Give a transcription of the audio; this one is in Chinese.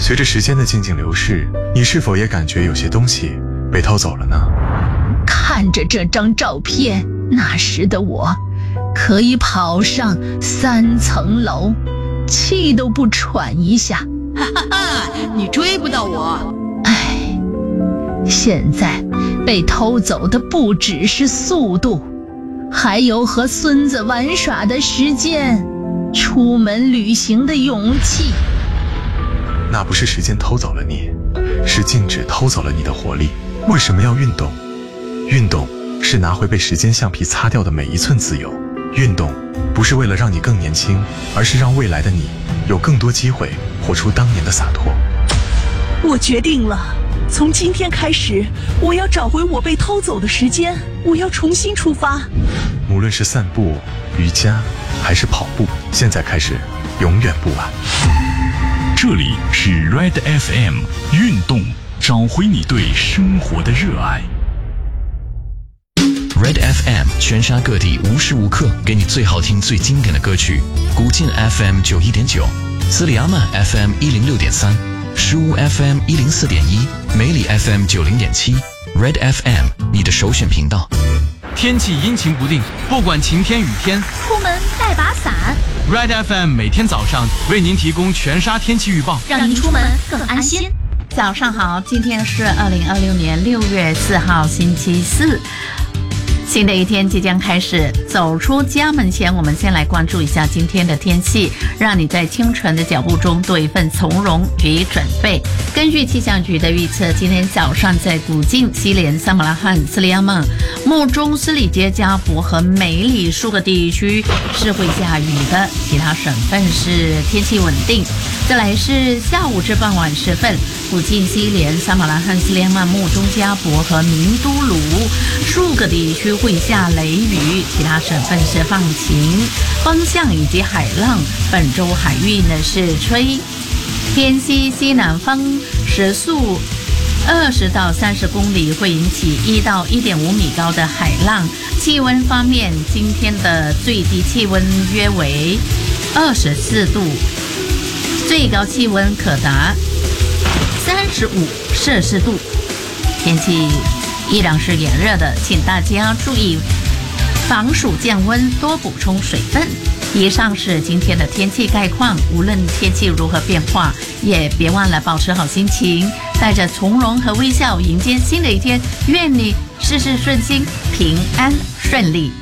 随着时间的静静流逝，你是否也感觉有些东西被偷走了呢？ 看着这张照片，那时的我可以跑上3层楼，气都不喘一下。 哈哈哈，你追不到我。 唉，现在被偷走的不只是速度，还有和孙子玩耍的时间，出门旅行的勇气。 那不是时间偷走了你，是静止偷走了你的活力。为什么要运动？运动是拿回被时间橡皮擦掉的每一寸自由。运动不是为了让你更年轻，而是让未来的你有更多机会活出当年的洒脱。 我决定了，从今天开始，我要找回我被偷走的时间，我要重新出发。 无论是散步、瑜伽还是跑步，现在开始永远不晚。 这里是 Red FM 运动，找回你对生活的热爱。Red FM 全沙各地无时无刻给你最好听最经典的歌曲。古晋 FM 91.9，斯里阿曼 FM 106.3，石屋 FM 104.1，梅里 FM 90.7。Red FM 你的首选频道。 天气阴晴不定，不管晴天雨天， 出门带把伞。 Red FM 每天早上为您提供全沙天气预报， 让您出门更安心。 早上好，今天是2026年6月4号，星期四。新的一天即将开始，走出家门前，我们先来关注一下今天的天气，让你在清晨的脚步中多一份从容与准备。根据气象局的预测，今天早上在古晋、西连、萨马拉罕、斯里阿曼、木中、斯里杰加博和梅里数个地区是会下雨的，其他省份是天气稳定。再来是下午至傍晚时分，古晋、西连、萨马拉罕、斯里阿曼、木中、加博和明都鲁数个地区会下雷雨，其他省份是放晴。风向以及海浪，本周海域呢是吹偏西西南风，时速20到30公里，会引起1到1.5米高的海浪。气温方面，今天的最低气温约为24度，最高气温可达35摄氏度，天气依然是炎热的，请大家注意防暑降温，多补充水分。以上是今天的天气概况，无论天气如何变化，也别忘了保持好心情，带着从容和微笑迎接新的一天。愿你事事顺心，平安顺利。